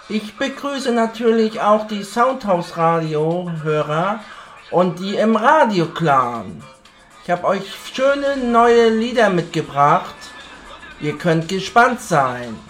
Ich begrüße natürlich auch die Soundhouse-Radio-Hörer und die im Radio-Clan. Ich habe euch schöne neue Lieder mitgebracht. Ihr könnt gespannt sein.